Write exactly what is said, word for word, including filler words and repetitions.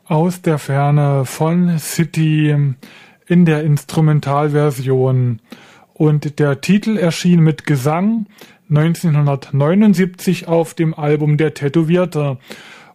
Aus der Ferne von City in der Instrumentalversion. Und der Titel erschien mit Gesang neunzehnhundertneunundsiebzig auf dem Album Der Tätowierte.